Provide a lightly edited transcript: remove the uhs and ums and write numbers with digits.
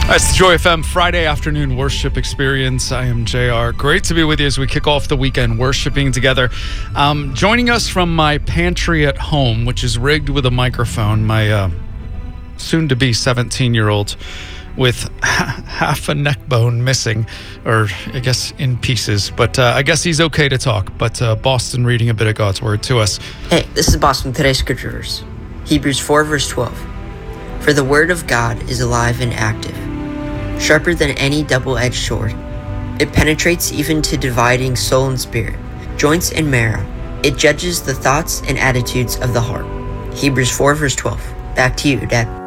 That's the Joy FM Friday afternoon worship experience. I am JR. Great to be with you as we kick off the weekend worshiping together. Joining us from my pantry at home, which is rigged with a microphone, my soon-to-be 17-year-old with half a neck bone missing, or I guess in pieces. But I guess he's okay to talk. But Boston reading a bit of God's Word to us. Hey, this is Boston. Today's scripture verse, Hebrews 4, verse 12. For the Word of God is alive and active, sharper than any double-edged sword. It penetrates even to dividing soul and spirit, joints and marrow. It judges the thoughts and attitudes of the heart. Hebrews 4, verse 12. Back to you, Dad.